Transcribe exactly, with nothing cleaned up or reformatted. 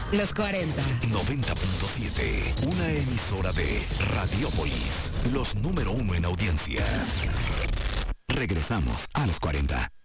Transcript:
Los cuarenta. noventa punto siete. Una emisora de Radiópolis. Los número uno en audiencia. Regresamos a los cuarenta.